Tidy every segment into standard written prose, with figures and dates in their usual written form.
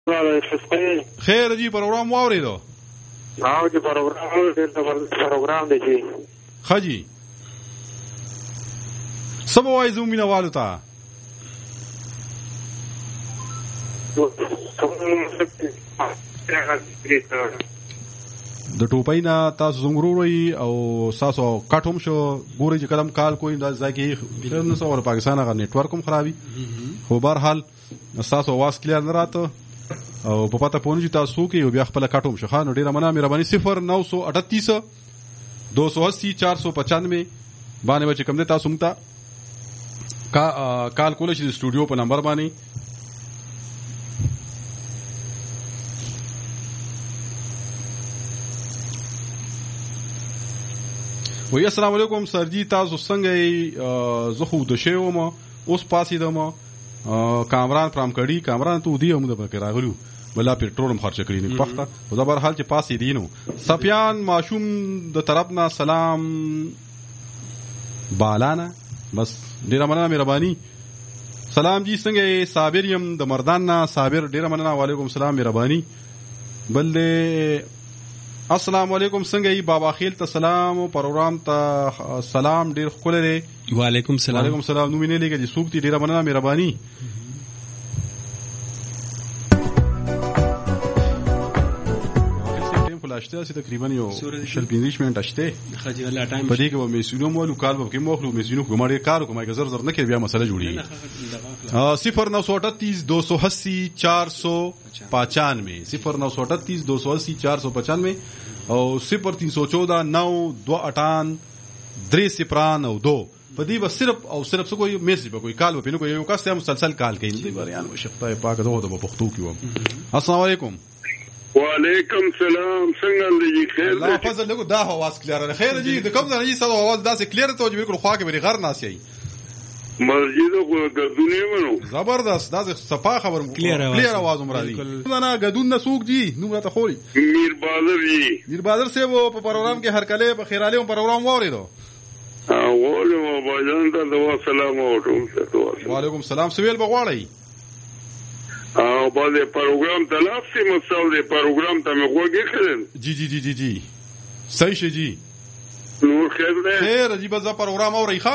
خیر جی پروګرام واورېدو او چې پروګرام دی چې ښه جي څه به وایي زموږ مینهوالو ته د ټوپۍ نه تاسو زموږ وروړئ او ستاسو کټ هم شو ګورئ چې کله هم کال کوئ دا ځای کې خیر نه څه پاکستان هغه نیټورک هم خرابي خو بهرحال ستاسو اواز کلیر نه راته او په پته پوه نه چې تاسو کې یو بیا خپله کټ هم شو ښه نو ډېره مننه مهرباني 0938 280 495 باندې به چې کوم دی تاسو موږ ته کال کولی شئ د سټوډیو په نمبر باندې وی السلام علیکم سرجی تاسو څنګه یې زه خو د شوی وم اوس پاسېدم کامران پرام کړي کامران ته ودی هم د پکې راغلو بلا پېټرول هم خرچه کړي نه پخته خو دا بهرحال چې پاسې دي نو سفیان ماشوم د طرف نه سلام بالانه بس ډېره مننه مهرباني سلام جی څنګه یې صابر یم د مردان نه صابر ډېره مننه وعلیکم السلام مهرباني بل السلام علیکم څنګه یې بابا خیل ته سلام او پروګرام ته سلام ډېر ښکلی دی وعلیکم السلام وعلیکم السلام نوم یې نه لیکه چې څوک دي ډېره مننه مهرباني اشته چې تقریبا یو 15 منټه شته خجر الله ټایم په دې کې به میسونو مولو کال به کې مخلو میسونو کومه کار کومه کې زر زر نه کې بیا مسله جوړي 0938 280 495 0938 280 495 او 0314 928 302 په دې به صرف او صرف څه کوئی میسج به کوئی کال به پینو کوئی یو کس ته مسلسل کال کوي دې بیان وشخته پاک دغه د پښتو کې و السلام علیکم وعلیکم سلام څنګه دی خیر الله فضل له دا आवाज کلیر نه خیر جی د کوم ځای نه سره आवाज داسې کلیر ته چې بالکل خوا کې بری غر ناس یي مسجد کو غدونی ونو زبردست دا صفا خبر کلیر आवाज مرادي نه غدون نه سوق جی نو راته خوري میر بادر جی میر بادر سے وہ پروګرام کې هر کله په خیراله پروګرام وریدو اول ما باجان ته دوا سلام اوټم وعلیکم السلام سویل بغواړی او باندې پروګرام تلاف سي مساو دې پروګرام ته مې وګورې کړل جی جی جی جی جی صحیح شي جی نور خیر ده خیر عجیب ځا پروګرام اوري ښا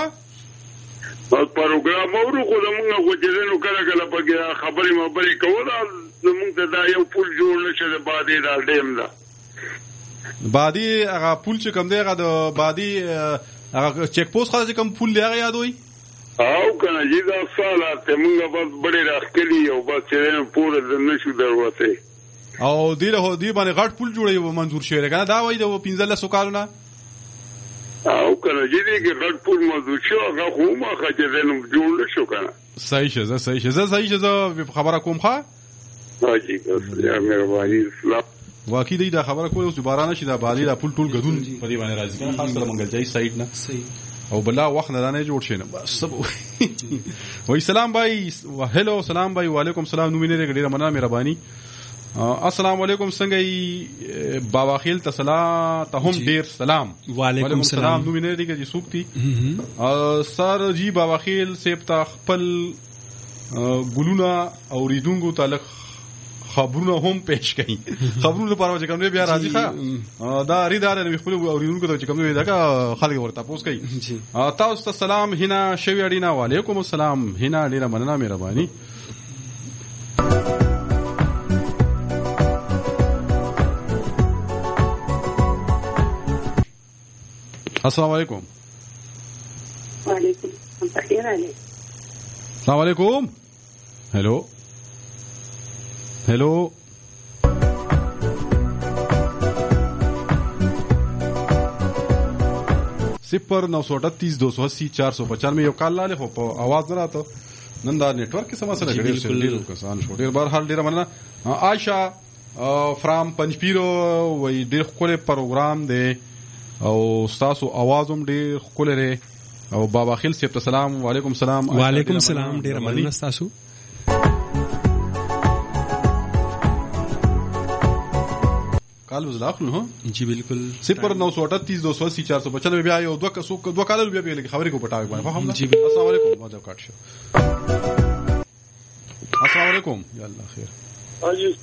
بس پروګرام اورو خو موږ وګورې کله کله پکې خبرې مبرې کوله موږ ته دا یو پول جوړ نشه د بادي دا ډیم دا بادي هغه پول چې کوم دی هغه د بادي هغه چیک پوسټ خلاص کوم پول دی هغه یاد وي او کنه جی دا سوالات ته موږ بس بڑے راخلی او بس چې پوره د نشو دروته او دی له دی باندې غټ پول جوړي منظور شوی کنه دا وای د 15 کالونه او کنه جی دې کې غټ پول منظور شو هغه خو ما خاطر نو جوړ شو کنه صحیح شه صحیح خبره کوم ښا حاجی یا مهرباني اسلام واقعي دا خبره کوله چې باران شي دا بادي دا پول ټول غدون په دې باندې راځي کنه خاص کر منګل جای سایډ نه صحیح او بلا وخت نه نه جوړ شي نه بس وای سلام بھائی هلو سلام بھائی وعلیکم السلام نو مینه ډیره مننه مهرباني السلام علیکم څنګه ای بابا خیل ته هم ډیر سلام وعلیکم السلام نو مینه دې کې سوکتی سر جی بابا خیل سیب تا خپل ګلونا او ریدونګو تعلق خبرونه هم پیش کړي خبرونه لپاره چې کوم بیا راځي ښه دا ریدار نه خپل اوریدونکو ته چې کوم دا خلک ورته پوس کوي تاسو ته سلام هینا شوی اړینا وعلیکم السلام هینا ډیره مننه مهرباني السلام علیکم وعلیکم السلام علیکم هلو हेलो सिपर 938 280 495 یو کال لاله خو په आवाज نه راته نن دا نیټورک کې سماسه لګړي ډیر کسان شو ډیر بار حال ډیر مننه عائشہ فرام پنځپیرو وای ډیر خپل پروګرام دی او تاسو आवाज هم ډیر خپل لري او بابا خیل سیب ته سلام وعلیکم السلام وعلیکم السلام ډیر مننه تاسو کال وزلا اخلو هو جی بالکل 0938 280 495 بیا یو دوه کال بیا به خبرې کو پټاوي باندې فهم جی السلام علیکم ماجو کاټ شو السلام علیکم یا الله خیر حاجی